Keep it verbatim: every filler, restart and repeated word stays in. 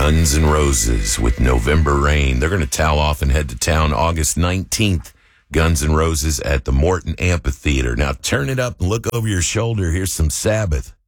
Guns N' Roses with November Rain. They're going to towel off and head to town August nineteenth. Guns N' Roses at the Morton Amphitheater. Now turn it up and look over your shoulder. Here's some Sabbath.